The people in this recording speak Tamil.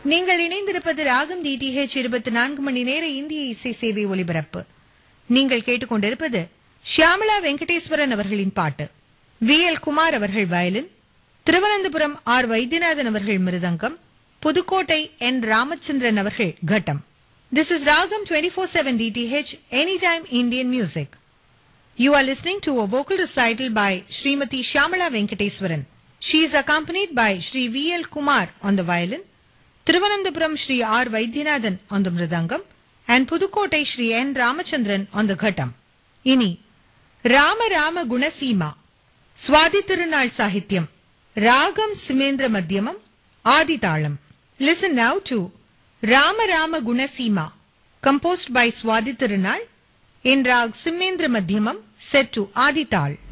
நீங்கள் இணைந்திருப்பது ராகம் டிடிஹெச் 24 மணி நேர இந்திய இசை சேவை ஒலிபரப்பு. நீங்கள் கேட்டுக்கொண்டிருப்பது ஷியாமளா வெங்கடேஸ்வரன் அவர்களின் பாட்டு. வி.எல். குமார் அவர்கள் வயலின், திருவனந்தபுரம் ஆர். வைத்தியநாதன் அவர்கள் மிருதங்கம், புதுக்கோட்டை என். ராமச்சந்திரன் அவர்கள் கட்டம். This is Ragam 24/7 DTH, Anytime Indian Music. You are listening to a vocal recital by Srimati Shyamala Venkateswaran. She is accompanied by Shri V.L. Kumar on the violin, Thiruvananthapuram Shri R. Vaidyanathan on the mridangam, and Pudukottai Shri N. Ramachandran on the ghattam. Ini Rama Rama Gunasima, Swadi Tirunal Sahityam, Ragam Simendra Madhyamam, Adi Talam. Listen now to Rama Rama Gunasima, composed by Swadi Tirunal, in Rag Simendra Madhyamam, set to Adi Tal.